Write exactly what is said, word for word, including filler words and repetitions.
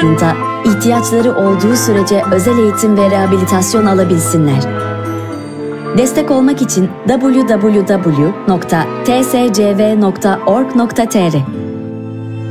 karşılığında ihtiyaçları olduğu sürece özel eğitim ve rehabilitasyon alabilsinler. Destek olmak için double-u double-u double-u nokta t s c v nokta org nokta t r